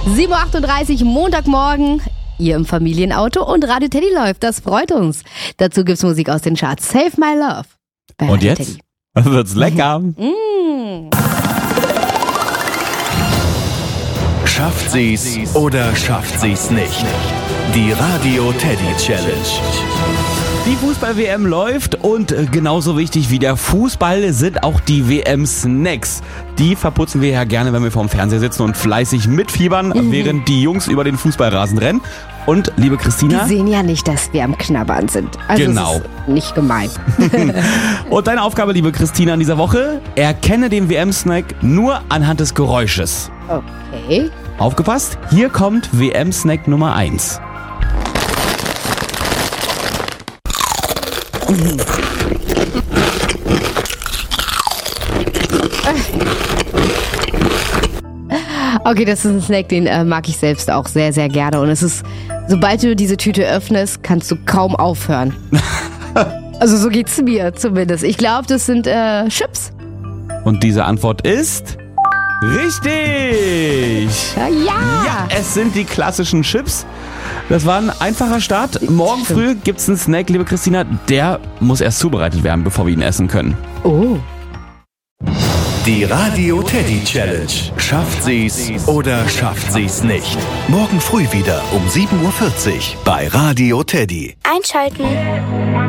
7.38 Uhr, Montagmorgen. Ihr im Familienauto und Radio Teddy läuft. Das freut uns. Dazu gibt's Musik aus den Charts. Save My Love. Bei Und Radio jetzt? Teddy. Wird's lecker. Schafft sie's oder schafft sie's nicht? Die Radio Teddy Challenge. Die Fußball-WM läuft und genauso wichtig wie der Fußball sind auch die WM-Snacks. Die verputzen wir ja gerne, wenn wir vorm Fernseher sitzen und fleißig mitfiebern, während die Jungs über den Fußballrasen rennen. Und, liebe Christina... Die sehen ja nicht, dass wir am Knabbern sind. Also Genau. es ist nicht gemein. Und deine Aufgabe, liebe Christina, in dieser Woche: erkenne den WM-Snack nur anhand des Geräusches. Okay. Aufgepasst, hier kommt WM-Snack Nummer 1. Okay, das ist ein Snack, den mag ich selbst auch sehr, sehr gerne. Und es ist, sobald du diese Tüte öffnest, kannst du kaum aufhören. Also so geht's mir zumindest. Ich glaube, das sind Chips. Und diese Antwort ist... richtig! Ja. Ja, es sind die klassischen Chips. Das war ein einfacher Start. Morgen früh gibt's einen Snack, liebe Christina. Der muss erst zubereitet werden, bevor wir ihn essen können. Oh. Die Radio Teddy Challenge. Schafft sie's oder schafft sie's nicht? Morgen früh wieder um 7.40 Uhr bei Radio Teddy. Einschalten.